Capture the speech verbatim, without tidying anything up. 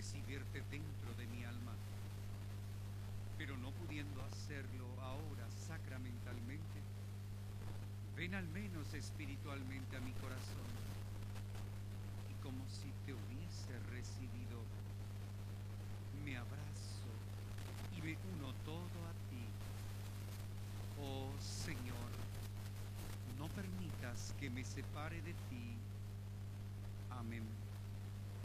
recibirte dentro de mi alma, pero no pudiendo hacerlo ahora sacramentalmente, ven al menos espiritualmente a mi corazón, y como si te hubiese recibido, me abrazo y me uno todo a ti. Oh Señor, no permitas que me separe de ti. Amén.